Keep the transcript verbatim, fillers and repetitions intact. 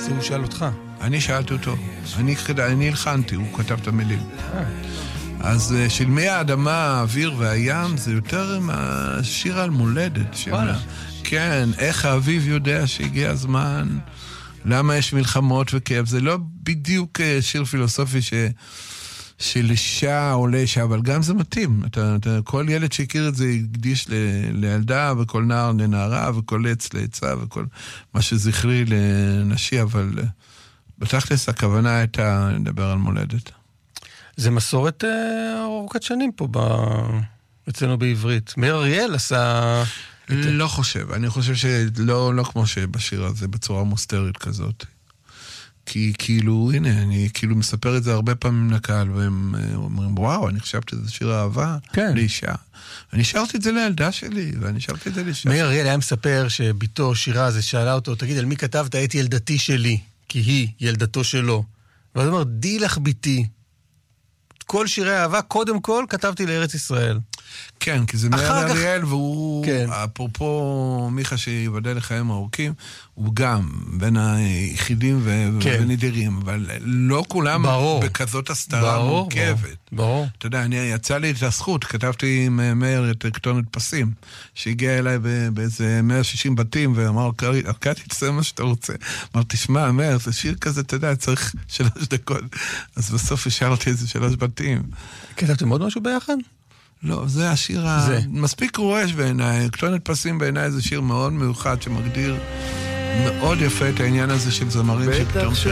הוא שאל אותך? אני שאלתי אותו. אני, אני הלחנתי, הוא כתב את המילים. אז של מי האדמה, האוויר והים, זה יותר מהשיר על מולדת. וואלה. כן, איך האביב יודע שהגיע הזמן, למה יש מלחמות וכאב. זה לא בדיוק שיר פילוסופי ש... של אישה או לאישה, אבל גם זה מתאים. אתה, אתה, כל ילד שהכיר את זה יקדיש ל, לילדה, וכל נער לנערה, וכל עץ לעצה, וכל מה שזכרי לנשי, אבל בתכלס הכוונה הייתה לדבר על מולדת. זה מסורת אה, ארוכת שנים פה ב... אצלנו בעברית. מאיר אריאל עשה... לא חושב. אני חושב שלא לא כמו שבשיר הזה, בצורה מוסתרית כזאת. כי כאילו, הנה, אני כאילו מספר את זה הרבה פעמים לקהל, והם אומרים, וואו, אני חשבתי שזה שיר אהבה כן. לאישה. אני שרתי את זה לילדה שלי, ואני שרתי את זה לאישה. מאיר אריאל היה מספר שביתו שירה הזה שאלה אותו, תגיד, על מי כתבת? הייתי ילדתי שלי, כי היא ילדתו שלו. ואז הוא אומר, די לך ביתי. כל שירי אהבה, קודם כל, כתבתי לארץ ישראל. כן, כי זה מאיר אריאל, והוא, כן. אפרופו מיכה שיבדל לחיים ארוכים, הוא גם בין היחידים ו... כן. ונדירים, אבל לא כולם ברור. בכזאת הסתרה ברור, מורכבת. ברור, ברור. אתה יודע, אני, יצא לי את הזכות, כתבתי עם מאיר את כתונת פסים, שהגיע אליי באיזה מאה ושישים בתים, ואמר, ארקדי, תעשה מה שאתה רוצה. אמר, תשמע, מאיר, זה שיר כזה, אתה יודע, צריך שלוש דקות. אז בסוף השארתי איזה שלוש בתים. כתבתם עוד משהו ביחד? לא, זה השיר זה. מספיק רועש בעיניי. כתונת פסים בעיניי זה שיר מאוד מיוחד שמגדיר מאוד יפה את העניין הזה של זמרים שפתאום